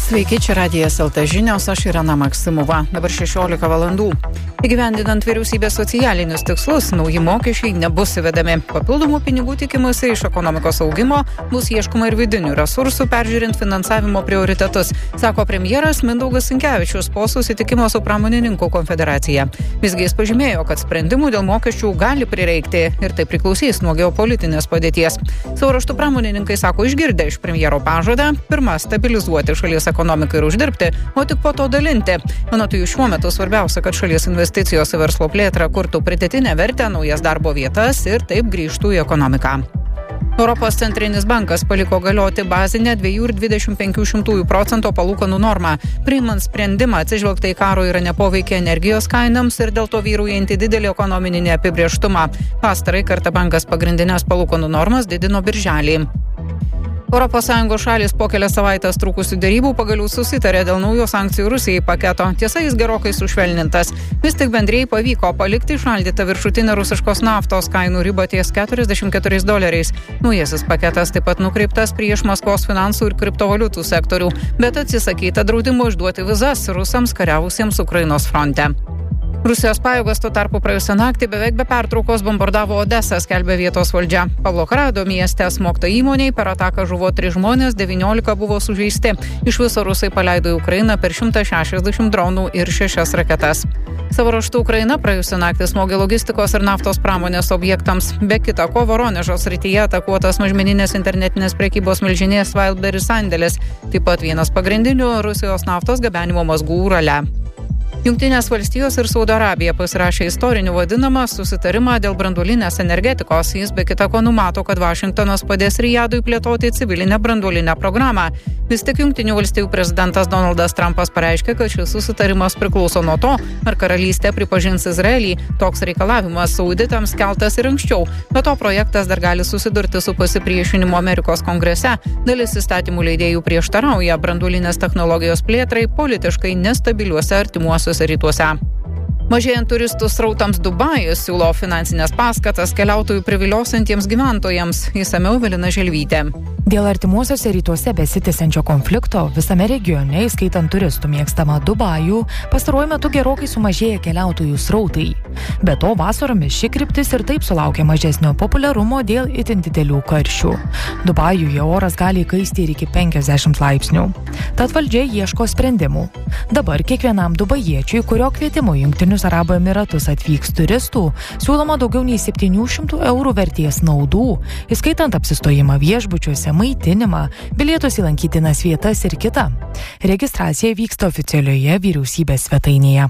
Sveiki, čia Radijas LT žinios, aš Irena Maksimova. Dabar 16 valandų. Įgyvendinant vyriausybės socialinius tikslus, nauji mokesčiai nebus įvedami. Papildomų pinigų tikimasi iš ekonomikos augimo, bus ieškoma ir vidinių resursų, peržiūrint finansavimo prioritetus, sako premjeras Mindaugas Sinkevičius po susitikimo su pramonininkų konfederacija. Visgi jis pažymėjo, kad sprendimų dėl mokesčių gali prireikti ir tai priklausys nuo geopolitinės padėties. Savo ruožtu pramonininkai sako išgirdę iš premjero pažadą, pirma stabilizuoti šalies ekonomiką ir uždirbti, o tik po to dalinti. Anot jų šiuo metu svarbiausia, kad šalies investicijos į verslo plėtrą kurtų pridėtinę vertę, naujas darbo vietas ir taip grįžtų į ekonomiką. Europos centrinis bankas paliko galioti bazinę 2,25% palūkanų normą. Priimant sprendimą atsižvelgta į karo ir nepoveikį energijos kainams ir dėl to vyraujantį didelį ekonominį neapibrėžtumą. Pastarąjį kartą bankas pagrindinės palūkanų normas didino birželį. ES šalys po kelias savaitės trukusių derybų pagaliau susitarė dėl naujo sankcijų Rusijai paketo. Tiesa, jis gerokai sušvelnintas. Vis tik bendrijai pavyko palikti šaldytą viršutinę rusiškos naftos kainų ribą ties $44. Naujasis paketas taip pat nukreiptas prieš Maskvos finansų ir kriptovaliutų sektorių, bet atsisakyta draudimo išduoti vizas rusams kariavusiems Ukrainos fronte. Rusijos pajėgos tuo tarpu praėjusią naktį beveik be pertraukos bombardavo Odesą, skelbė vietos valdžia. Pavlohrado mieste smogta įmonei, per ataką žuvo 3 žmonės, 19 buvo sužeisti. Iš viso rusai paleido į Ukrainą per 160 dronų ir 6 raketas. Savo ruožtu Ukraina praėjusią naktį smogė logistikos ir naftos pramonės objektams. Be kita ko, Voronežo srityje atakuotas mažmeninės internetinės prekybos milžinės Wildberries sandėlis, taip pat vienas pagrindinių Rusijos naftos gabenimo mazgų Urale. Jungtinės valstijos ir Saudo Arabija pasirašė istorinių vadinamą susitarimą dėl branduolinės energetikos. Jis be kita ko numato, kad Vašingtonas padės Rijadui plėtoti civilinę branduolinę programą. Vis tik Jungtinių valstijų prezidentas Donaldas Trumpas pareiškė, kad šis susitarimas priklauso nuo to, ar karalystė pripažins Izraelį. Toks reikalavimas sauditams keltas ir anksčiau. Be to projektas dar gali susidurti su pasipriešinimu Amerikos kongrese. Dalis įstatymų leidėjų prieštarauja branduolinės technologijos plėtrai politiškai nestabiliuose artimuosiuose rytuose. Mažėjant turistų srautams Dubajus siūlo finansinės paskatas keliautojų priviliosiantiems gyventojams. Išsamiau Evelina Želvytė. Dėl artimuosiuose rytuose besitęsiančio konflikto visame regione, įskaitant turistų mėgstamą Dubajų, pastaruoju metu gerokai sumažėja keliautojų srautai. Be to, vasaromis ši kryptis ir taip sulaukia mažesnio populiarumo dėl itin didelių karščių. Dubajuje oras gali įkaisti ir iki 50 laipsnių. Tad valdžia ieško sprendimų. Dabar kiekvienam dubajiečiui, kurio kvietimu Jungtinius Arabų Emiratus atvyks turistų, siūloma daugiau nei 700 eurų vertės naudų, įskaitant apsistojimą viešbučiuose, maitinimą, bilietus į lankytinas vietas ir kita. Registracija vyksta oficialioje vyriausybės svetainėje.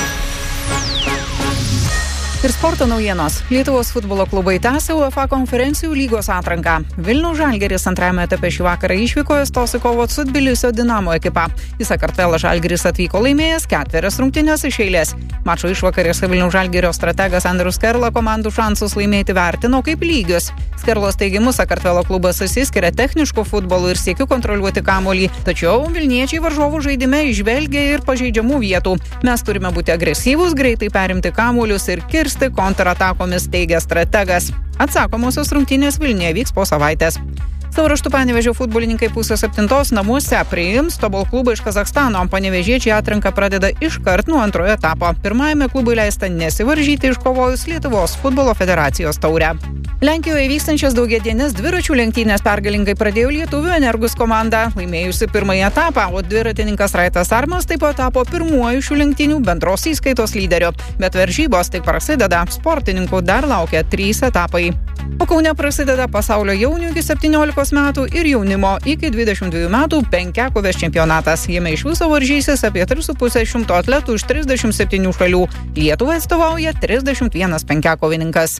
Ir sporto naujienos. Lietuvos futbolo klubai tęsia UEFA konferencijų lygos atranką. Vilniaus Žalgiris antrajame etape šį vakarą išvykoje stos į kovą su Tbilisio Dinamo ekipa. Į Sakartvelą Žalgiris atvyko laimėjęs 4 rungtynes iš eilės. Mačo išvakarėse Vilniaus Žalgirio strategas Andrius Skerla komandų šansus laimėti vertino kaip lygius. Skerlos teigimu, Sakartvelo klubas išsiskiria technišku futbolu ir siekiu kontroliuoti kamuolį, tačiau vilniečiai varžovų žaidime įžvelgia ir pažeidžiamų vietų. Mes turime būti agresyvūs, greitai perimti kamuolius ir kirsti kontratakomis, teigia strategas. Atsakomosios rungtynės Vilniuje vyks po savaitės. Savo ruožtu Panevėžio futbolininkai 6:30 namuose priims Tobol klubą iš Kazachstano. Panevėžiečiai atranką pradeda iškart nuo antrojo etapo. Pirmajame klubui leista nesivaržyti iškovojus Lietuvos futbolo federacijos taurę. Lenkijoje vykstančias daugiadienės dviračių lenktynės pergalingai pradėjo lietuvių Energus komanda, laimėjusi pirmąjį etapą, o dviratininkas Raitas Armas taip pat tapo pirmuoju šių lenktynių bendros įskaitos lyderiu. Bet varžybos tik prasideda, sportininkų dar laukia 3 etapai. O Kaune prasideda pasaulio jaunių iki 17 metų ir jaunimo iki 22 metų penkiakovės čempionatas. Jame iš viso varžysis apie 3,5 atletų iš 37 šalių. Lietuvai atstovauja 31 penkiakovininkas.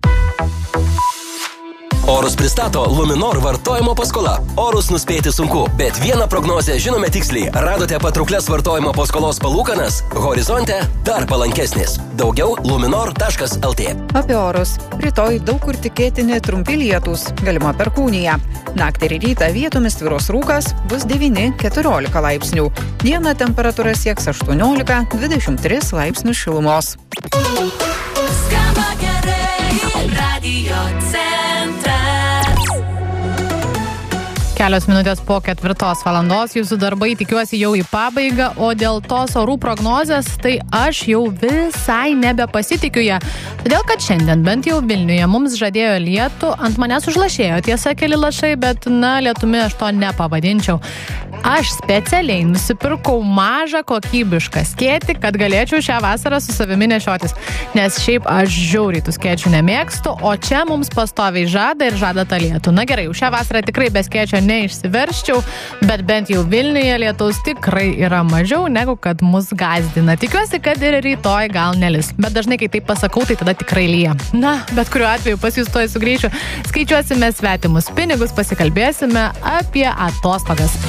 Orus pristato Luminor vartojimo paskola. Orus nuspėti sunku, bet vieną prognozę žinome tiksliai. Radote patrauklias vartojimo paskolos palūkanas? Horizonte dar palankesnis. Daugiau luminor.lt. Apie orus. Rytoj daug kur tikėtini trumpi lietūs, galima perkūnija. Naktį ir rytą vietomis tvyros rūkas, bus 9-14 laipsnių. Dieną temperatūra sieks 18-23 laipsnių šilumos. Skamba gerai, Radio Centras. Kelios minutės po 4 valandos, jūsų darbai tikiuosi jau į pabaigą, o dėl tos orų prognozės, tai aš jau visai nebepasitikiu ją. Todėl, kad šiandien bent jau Vilniuje mums žadėjo lietų, ant manęs užlašėjo tiesa keli lašai, bet lietumi aš to nepavadinčiau. Aš specialiai nusipirkau mažą kokybišką skėtį, kad galėčiau šią vasarą su savimi nešiotis, nes šiaip aš žiauriai tų skėčių nemėgstu, o čia mums pastoviai žada ir žada tą lietų. Na gerai, šią vasarą tikrai be skėčio neišsiverščiau, bet bent jau Vilniuje lietaus tikrai yra mažiau, negu kad mus gazdina. Tikiuosi, kad ir rytoj gal nelis, bet dažnai, kai taip pasakau, tai tada tikrai lyja. Na, bet kuriuo atveju pas jūs tuoj sugrįšiu, skaičiuosime svetimus pinigus, pasikalbėsime apie atostogas.